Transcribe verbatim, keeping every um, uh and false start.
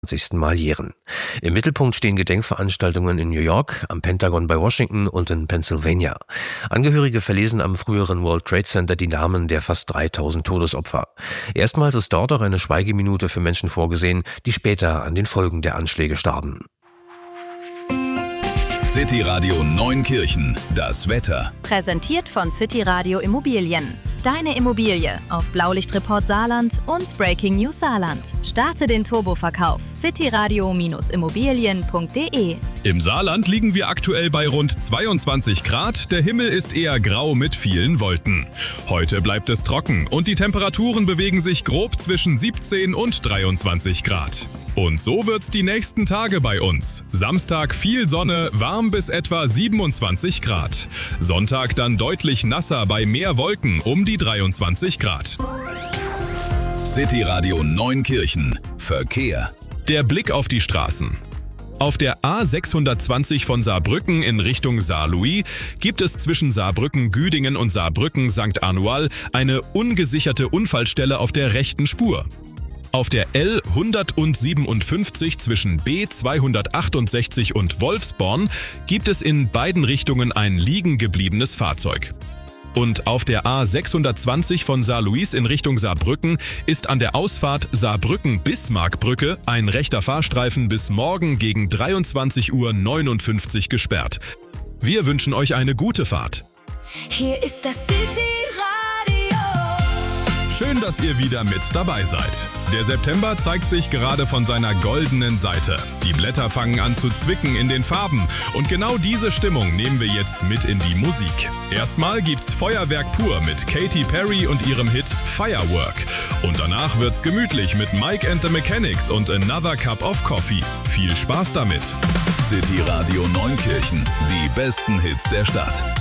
zwanzigsten Mal jähren. Im Mittelpunkt stehen Gedenkveranstaltungen in New York, am Pentagon bei Washington und in Pennsylvania. Angehörige verlesen am früheren World Trade Center die Namen der fast dreitausend Todesopfer. Erstmals ist dort auch eine Schweigeminute für Menschen vorgesehen, die später an den Folgen der Anschläge starben. City Radio Neunkirchen, das Wetter. Präsentiert von City Radio Immobilien. Deine Immobilie auf Blaulichtreport Saarland und Breaking News Saarland. Starte den Turboverkauf. cityradio Immobilien punkt de. Im Saarland liegen wir aktuell bei rund zweiundzwanzig Grad. Der Himmel ist eher grau mit vielen Wolken. Heute bleibt es trocken und die Temperaturen bewegen sich grob zwischen siebzehn und dreiundzwanzig Grad. Und so wird's die nächsten Tage bei uns. Samstag viel Sonne, warm bis etwa siebenundzwanzig Grad. Sonntag dann deutlich nasser bei mehr Wolken um die dreiundzwanzig Grad. City Radio Neunkirchen. Verkehr. Der Blick auf die Straßen. Auf der A sechshundertzwanzig von Saarbrücken in Richtung Saarlouis gibt es zwischen Saarbrücken-Güdingen und Saarbrücken-Sankt Anual eine ungesicherte Unfallstelle auf der rechten Spur. Auf der L hundertsiebenundfünfzig zwischen B zweihundertachtundsechzig und Wolfsborn gibt es in beiden Richtungen ein liegen gebliebenes Fahrzeug. Und auf der A sechshundertzwanzig von Saarlouis in Richtung Saarbrücken ist an der Ausfahrt Saarbrücken-Bismarckbrücke ein rechter Fahrstreifen bis morgen gegen dreiundzwanzig Uhr neunundfünfzig gesperrt. Wir wünschen euch eine gute Fahrt. Hier ist das City Radio. Schön, dass ihr wieder mit dabei seid. Der September zeigt sich gerade von seiner goldenen Seite. Die Blätter fangen an zu zwicken in den Farben. Und genau diese Stimmung nehmen wir jetzt mit in die Musik. Erstmal gibt's Feuerwerk pur mit Katy Perry und ihrem Hit Firework. Und danach wird's gemütlich mit Mike and the Mechanics und Another Cup of Coffee. Viel Spaß damit. City Radio Neunkirchen. Die besten Hits der Stadt.